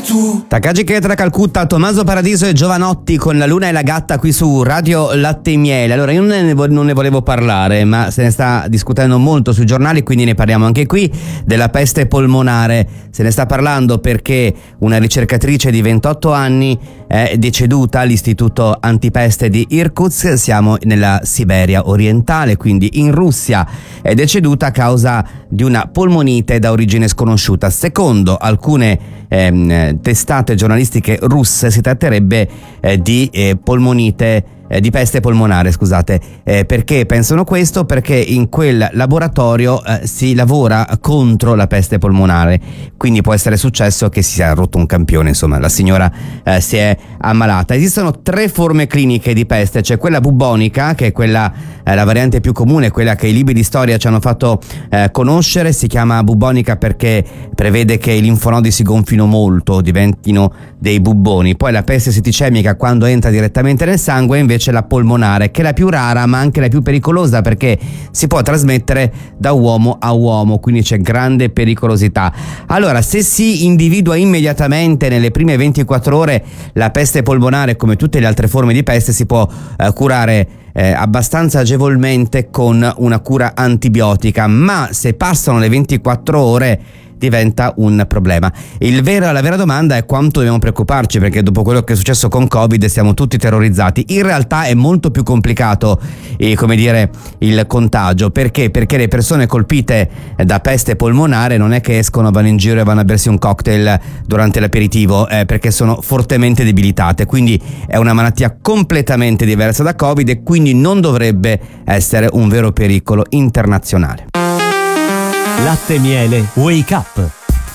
tu. Takagi Ketra, Calcutta, Tommaso Paradiso e Giovanotti con La Luna e la Gatta qui su Radio Latte e Miele. Allora, io non ne volevo parlare, ma se ne sta discutendo molto sui giornali, quindi ne parliamo anche qui, della peste polmonare. Se ne sta parlando perché una ricercatrice di 28 anni è deceduta all'istituto antipeste di Irkutsk. Siamo nella Siberia orientale, quindi in Russia. È deceduta a causa di una polmonite da origine sconosciuta. Secondo alcune testate giornalistiche russe si tratterebbe di polmonite di peste polmonare, scusate. Perché pensano questo? Perché in quel laboratorio si lavora contro la peste polmonare, quindi può essere successo che si sia rotto un campione, insomma la signora si è ammalata. Esistono 3 forme cliniche di peste: c'è quella bubbonica, che è quella la variante più comune, quella che i libri di storia ci hanno fatto conoscere. Si chiama bubbonica perché prevede che i linfonodi si gonfino molto, diventino dei bubboni. Poi la peste setticemica, quando entra direttamente nel sangue, invece la polmonare, che è la più rara ma anche la più pericolosa, perché si può trasmettere da uomo a uomo, quindi c'è grande pericolosità. Allora, se si individua immediatamente nelle prime 24 ore la peste polmonare, come tutte le altre forme di peste, si può curare abbastanza agevolmente con una cura antibiotica, ma se passano le 24 ore diventa un problema. La vera domanda è quanto dobbiamo preoccuparci, perché dopo quello che è successo con Covid siamo tutti terrorizzati. In realtà è molto più complicato il contagio. Perché? Perché le persone colpite da peste polmonare non è che escono, vanno in giro e vanno a bersi un cocktail durante l'aperitivo, perché sono fortemente debilitate, quindi è una malattia completamente diversa da Covid e quindi non dovrebbe essere un vero pericolo internazionale. Latte e Miele Wake Up.